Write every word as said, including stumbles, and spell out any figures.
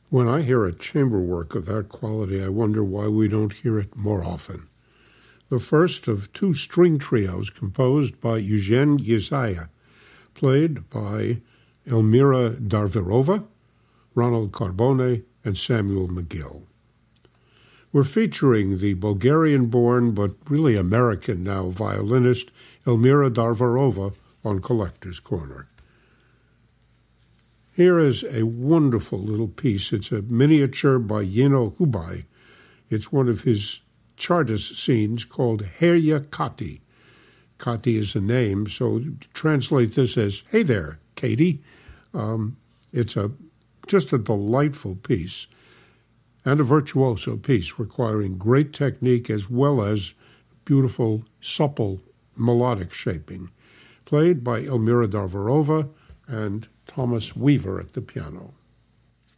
When I hear a chamber work of that quality, I wonder why we don't hear it more often. The first of two string trios composed by Eugene Yezaya, played by Elmira Darvirova, Ronald Carbone, and Samuel McGill. We're featuring the Bulgarian-born but really American now violinist Elmira Darvirova on Collector's Corner. Here is a wonderful little piece. It's a miniature by Yeno Hubai. It's one of his Chartist scenes called Herya Kati. Kati is the name, so translate this as, hey there, Katie. Um, it's a just a delightful piece and a virtuoso piece requiring great technique as well as beautiful, supple, melodic shaping, played by Elmira Darvirova and Thomas Weaver at the piano.